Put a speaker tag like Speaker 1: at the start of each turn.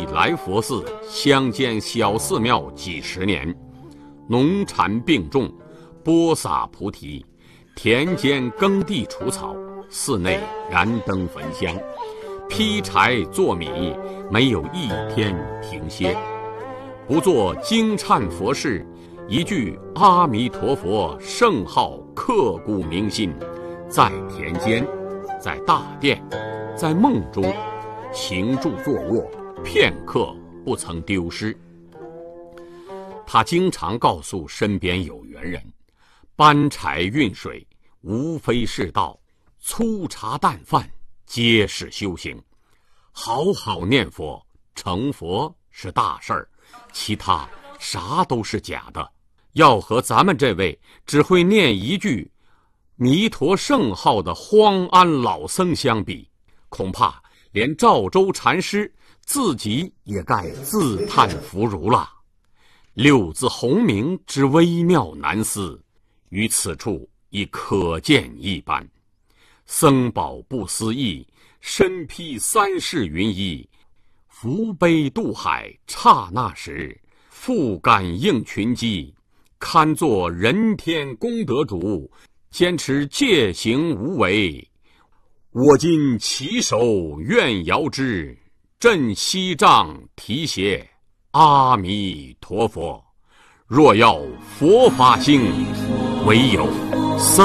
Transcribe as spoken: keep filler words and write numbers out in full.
Speaker 1: 地来佛寺乡间小寺庙几十年，农产并种，播撒菩提，田间耕地除草，寺内燃灯焚香，劈柴做米，没有一天停歇。不做经忏佛事，一句阿弥陀佛圣号刻骨铭心，在田间，在大殿，在梦中，行住坐卧，片刻不曾丢失。他经常告诉身边有缘人，搬柴运水无非是道，粗茶淡饭皆是修行。好好念佛，成佛是大事儿，其他啥都是假的。要和咱们这位只会念一句弥陀圣号的荒安老僧相比，恐怕连赵州禅师自己也该自叹弗如了。六字洪名之微妙难思，于此处已可见一斑。僧宝不思议，身披三世云衣，扶悲渡海刹那时，复感应群机，堪作人天功德主，坚持戒行无为。我今起手愿遥之，振西杖提携阿弥陀佛。若要佛法兴，唯有僧